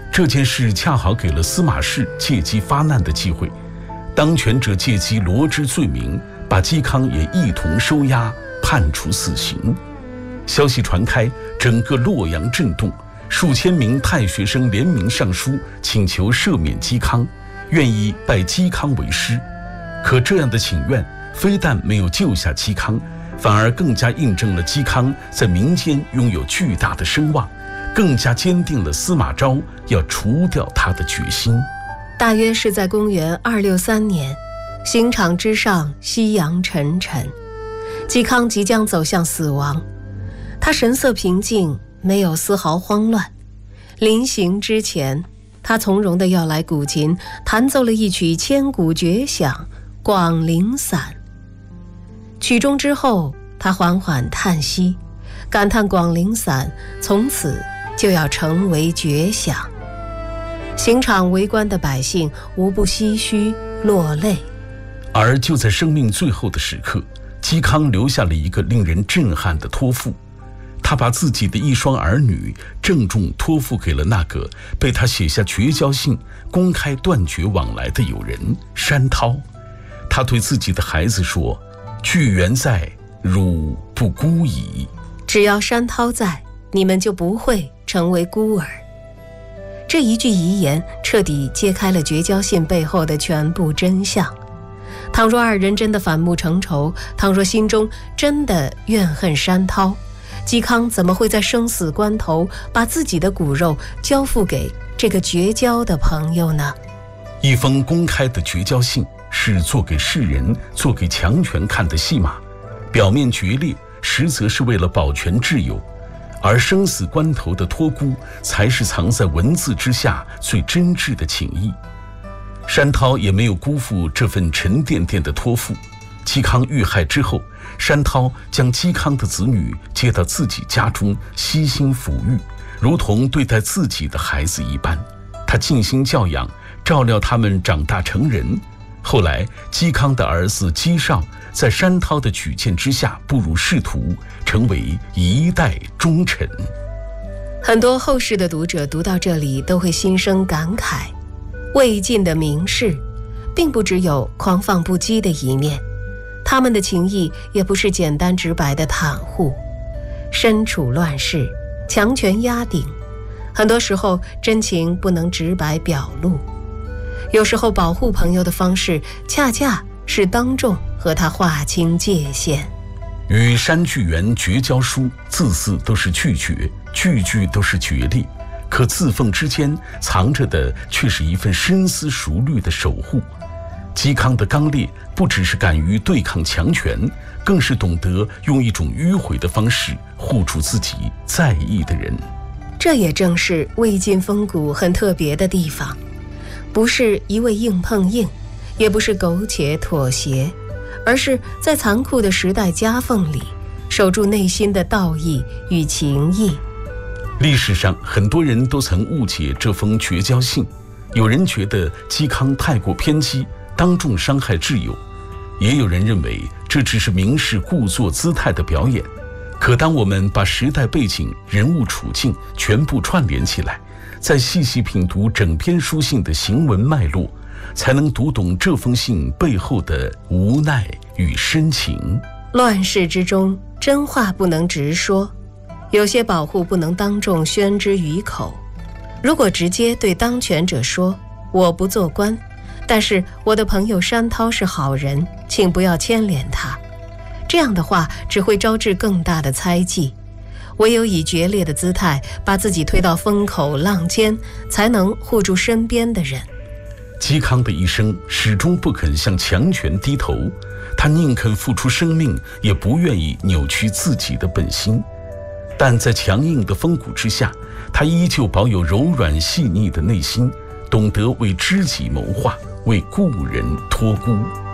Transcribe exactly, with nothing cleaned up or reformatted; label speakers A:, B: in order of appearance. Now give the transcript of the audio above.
A: 这件事恰好给了司马氏借机发难的机会，当权者借机罗织罪名，把嵇康也一同收押，判处死刑。消息传开，整个洛阳震动，数千名太学生联名上书，请求赦免嵇康，愿意拜嵇康为师。可这样的请愿非但没有救下嵇康，反而更加印证了嵇康在民间拥有巨大的声望，更加坚定了司马昭要除掉他的决心。
B: 大约是在公元二六三年，刑场之上，夕阳沉沉，嵇康即将走向死亡。他神色平静，没有丝毫慌乱。临行之前，他从容地要来古琴，弹奏了一曲千古绝响《广陵散》。曲终之后，他缓缓叹息，感叹《广陵散》从此就要成为绝响。刑场围观的百姓无不唏嘘落泪。
A: 而就在生命最后的时刻，嵇康留下了一个令人震撼的托付。他把自己的一双儿女郑重托付给了那个被他写下绝交信、公开断绝往来的友人山涛。他对自己的孩子说：“巨源在，汝不孤矣。”
B: 只要山涛在，你们就不会成为孤儿。这一句遗言彻底揭开了绝交信背后的全部真相。倘若二人真的反目成仇，倘若心中真的怨恨山涛，嵇康怎么会在生死关头把自己的骨肉交付给这个绝交的朋友呢？
A: 一封公开的绝交信是做给世人、做给强权看的戏码，表面决裂，实则是为了保全挚友，而生死关头的托孤才是藏在文字之下最真挚的情谊。山涛也没有辜负这份沉甸甸的托付。嵇康遇害之后，山涛将嵇康的子女接到自己家中，悉心抚育，如同对待自己的孩子一般。他尽心教养，照料他们长大成人。后来嵇康的儿子嵇绍在山涛的举荐之下步入仕途，成为一代忠臣。
B: 很多后世的读者读到这里都会心生感慨，魏晋的名士并不只有狂放不羁的一面，他们的情谊也不是简单直白的袒护。身处乱世，强权压顶，很多时候真情不能直白表露，有时候保护朋友的方式恰恰是当众和他划清界限。
A: 与山巨源绝交书，字字都是拒绝，句句都是决裂，可字缝之间藏着的却是一份深思熟虑的守护。嵇康的刚烈不只是敢于对抗强权，更是懂得用一种迂回的方式护住自己在意的人。
B: 这也正是魏晋风骨很特别的地方，不是一味硬碰硬，也不是苟且妥协，而是在残酷的时代夹缝里守住内心的道义与情义。
A: 历史上很多人都曾误解这封绝交信，有人觉得嵇康太过偏激，当众伤害挚友，也有人认为这只是名士故作姿态的表演。可当我们把时代背景、人物处境全部串联起来，再细细品读整篇书信的行文脉络，才能读懂这封信背后的无奈与深情。
B: 乱世之中，真话不能直说，有些保护不能当众宣之于口。如果直接对当权者说我不做官，但是我的朋友山涛是好人，请不要牵连他，这样的话只会招致更大的猜忌。唯有以决裂的姿态把自己推到风口浪尖，才能护住身边的人。
A: 嵇康的一生始终不肯向强权低头，他宁肯付出生命，也不愿意扭曲自己的本心。但在强硬的风骨之下，他依旧保有柔软细腻的内心，懂得为知己谋划，为故人托孤。